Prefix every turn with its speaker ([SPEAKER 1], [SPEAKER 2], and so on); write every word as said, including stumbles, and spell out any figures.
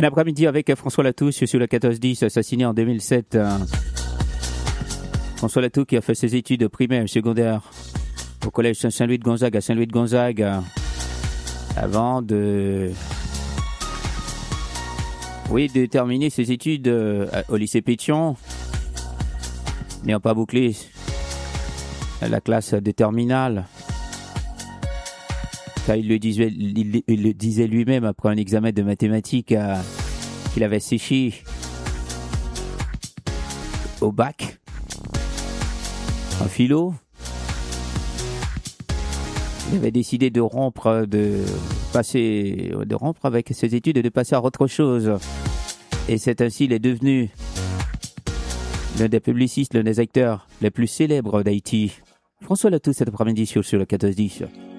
[SPEAKER 1] Un après-midi avec François Latouche sur le quatorze dix, assassiné en deux mille sept. François Latouche qui a fait ses études primaires et secondaires au collège Saint-Louis de Gonzague à Saint-Louis de Gonzague avant de... Oui, de terminer ses études au lycée Pétion, n'ayant pas bouclé la classe de terminale. Car il le disait, il, il le disait lui-même après un examen de mathématiques euh, qu'il avait séché au bac en philo. Il avait décidé de rompre, de passer, de rompre avec ses études et de passer à autre chose. Et c'est ainsi qu'il est devenu l'un des publicistes, l'un des acteurs les plus célèbres d'Haïti. François Latouche cet après-midi sur, sur le quatorze dix.